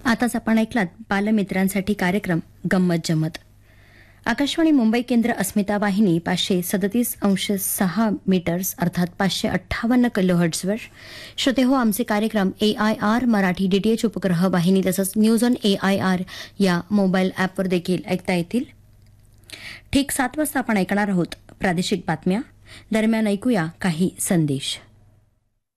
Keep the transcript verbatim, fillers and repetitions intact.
आताच आपण ऐकलात बालमित्रांसाठी कार्यक्रम गंमत जमत. आकाशवाणी मुंबई केंद्र अस्मिता वाहिनी पाचशे सदतीस अंश सहा मीटर्स अर्थात पाचशे अठ्ठावन्न किलोहर्ट्झवर. श्रोते हो, आमचे कार्यक्रम ए आय आर मराठी डीटीएच उपग्रह वाहिनी तसंच news on A I R या मोबाईल ॲपवर देखील ऐकता येतील. ठीक सात वाजता आपण ऐकणार आहोत प्रादेशिक बातम्या. दरम्यान ऐकूया काही संदेश.